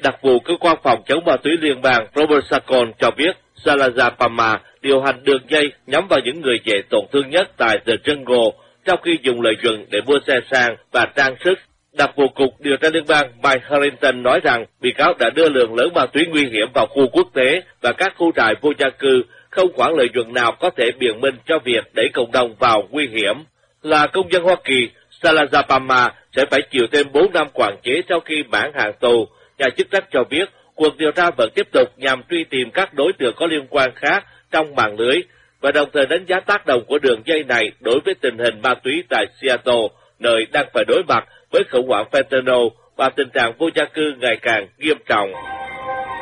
Đặc vụ cơ quan phòng chống ma túy liên bang Robert Sacon cho biết Salazar Palma điều hành đường dây nhắm vào những người dễ tổn thương nhất tại The Jungle, trong khi dùng lợi nhuận để mua xe sang và trang sức. Đặc vụ cục điều tra liên bang Mike Harrington nói rằng bị cáo đã đưa lượng lớn ma túy nguy hiểm vào khu quốc tế và các khu trại vô gia cư, không khoản lợi nhuận nào có thể biện minh cho việc đẩy cộng đồng vào nguy hiểm. Là công dân Hoa Kỳ, Salazar Palma sẽ phải chịu thêm 4 năm quản chế sau khi mãn hạn tù. Nhà chức trách cho biết cuộc điều tra vẫn tiếp tục nhằm truy tìm các đối tượng có liên quan khác trong mạng lưới và đồng thời đánh giá tác động của đường dây này đối với tình hình ma túy tại Seattle, nơi đang phải đối mặt với khủng hoảng fentanyl và tình trạng vô gia cư ngày càng nghiêm trọng.